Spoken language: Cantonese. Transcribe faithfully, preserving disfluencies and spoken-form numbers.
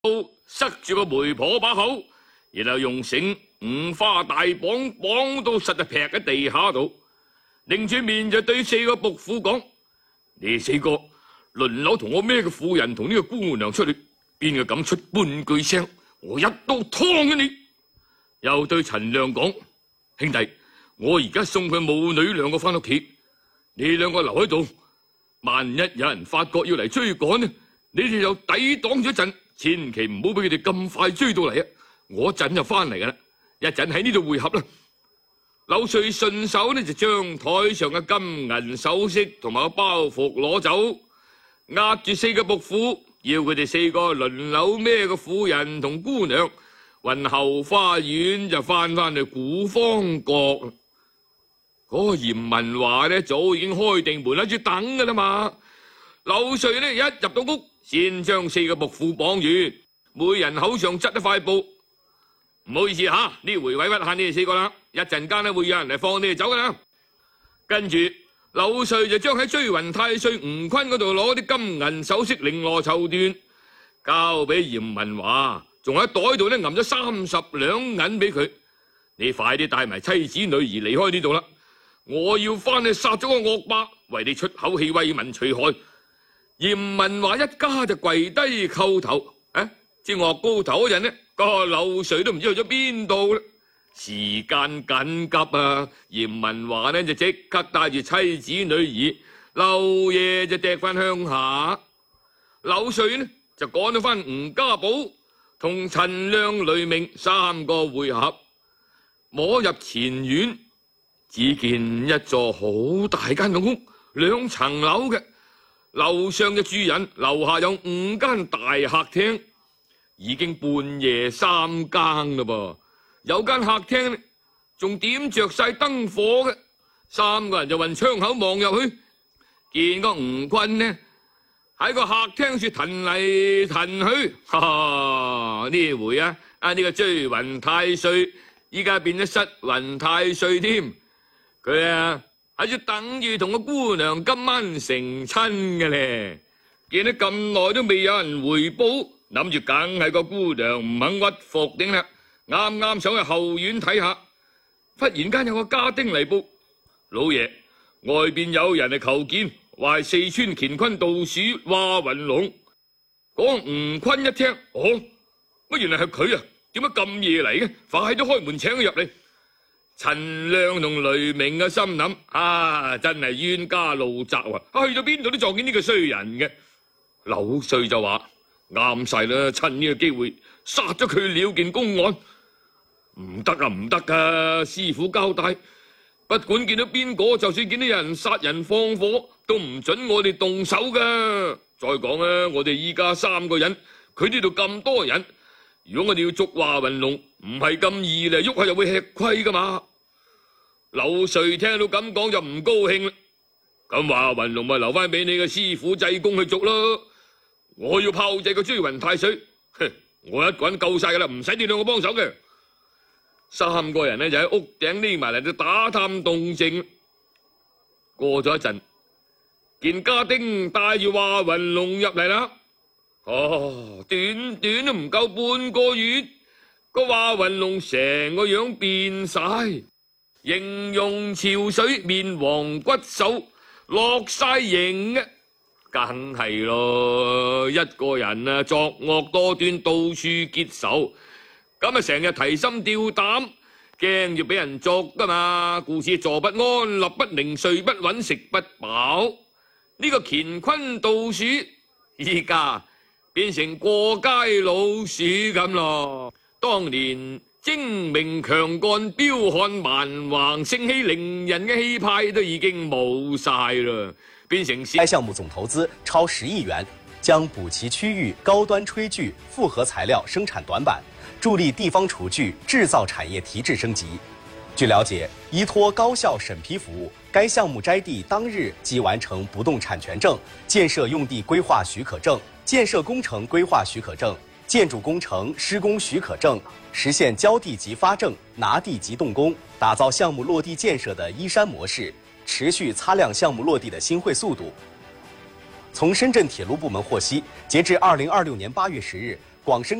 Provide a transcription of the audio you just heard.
塞住個媒婆把口，然後用繩五花大綁綁到實就劈喺地下度，擰住面就對四個僕婦講：你四個輪流同我孭個婦人同呢個姑娘出去，邊個敢出半句聲，我一刀劏咗你。又對陳亮講：兄弟，我而家送佢母女兩個翻屋企，你兩個留喺度，萬一有人發覺要嚟追趕呢，你哋就抵擋咗一陣，千祈唔好俾佢哋咁快追到嚟啊！我一陣就翻嚟噶啦，一陣喺呢度會合啦。柳瑞順手呢就將台上嘅金銀首飾同埋個包袱攞走，壓住四個僕婦，要佢哋四個輪流孭個婦人同姑娘，運後花園就翻翻去古方閣。嗰個嚴文華呢早已經開定門喺住等噶啦嘛。柳瑞呢一入到屋，先將四個僕婦綁住，每人口上執一塊布。唔好意思吓，呢回委屈下你哋四個啦，一陣間呢會有人嚟放你哋走噶啦。跟住柳瑞就將喺追魂太歲吳坤嗰度攞啲金銀首飾綾羅綢緞交俾嚴文華，仲喺袋度呢揞咗三十兩銀俾佢。你快啲帶埋妻子女兒離開呢度啦，我要翻去殺咗個惡霸，為你出口氣為民除害。嚴文華一家就跪低叩頭，誒，至岳高頭嗰陣呢，個柳瑞都唔知去咗邊度啦。時間緊急啊，嚴文華呢就即刻帶住妻子女兒漏夜就趯翻鄉下。柳瑞呢就趕到翻吳家堡，同陳亮、雷鳴三個會合。摸入前院，只見一座好大間嘅屋，兩層樓嘅。樓上嘅主人，樓下有五間大客廳，已經半夜三更啦噃。有間客廳呢，仲點着晒燈火嘅。三個人就運窗口望入去，見個吳坤呢喺個客廳處騰嚟騰去，哈哈！呢回啊，啊呢、這個追魂太歲，依家變咗失魂太歲添。佢啊喺度等住同個姑娘今晚成親嘅咧，見到咁耐都未有人回報，諗住梗係個姑娘唔肯屈服頂啦。啱啱想去後院睇下，忽然間有個家丁嚟報：老爺，外邊有人嚟求見，話係四川乾坤道士華雲龍。講吳坤一聽，哦，乜原來係佢啊？點解咁夜嚟嘅？快啲開門請佢入嚟。陳亮同雷鳴嘅心諗：啊，真係冤家路窄啊！去到邊度都撞見呢個衰人嘅。柳瑞就話：啱晒啦，趁呢個機會殺咗佢了件公案。唔得啊，唔得噶！師傅交代，不管見到邊個，就算見到有人殺人放火，都唔准我哋動手噶。再講啊，我哋依家三個人，佢呢度咁多人，如果我哋要捉華雲龍，唔係咁易嚟，喐下就會吃虧噶嘛。柳瑞聽到咁講就唔高興啦。咁華雲龍咪留翻俾你嘅師傅濟公去捉咯。我要炮製個追魂太歲，哼，我一個人夠晒噶啦，唔使你兩個幫手嘅。三個人呢就喺屋頂匿埋嚟度打探動靜。過咗一陣，見家丁帶住華雲龍入嚟啦。哦，短短都唔夠半個月，個華雲龍成個樣變晒，形容憔悴，面黃骨瘦，落晒形嘅。梗係咯，一個人啊作惡多端，到處結仇，咁啊成日提心吊膽，驚要俾人捉噶嘛，故此坐不安，立不寧，睡不穩，食不飽。呢、這個乾坤道士依家變成過街老鼠咁咯。當年精明強幹、彪悍蠻橫、盛氣凌人嘅氣派都已經冇晒啦，變成該項目總投資超十億元，將補齊區域高端炊具複合材料生產短板，助力地方廚具製造產業提質升級。據了解，依托高效審批服務，該項目摘地當日即完成不動產權證、建設用地規劃許可證、建設工程規劃許可證、建築工程施工許可證，實現交地即發證、拿地即動工，打造項目落地建設的依山模式，持續擦亮項目落地的新會速度。從深圳鐵路部門獲悉，截至二零二六年八月十日， 广深。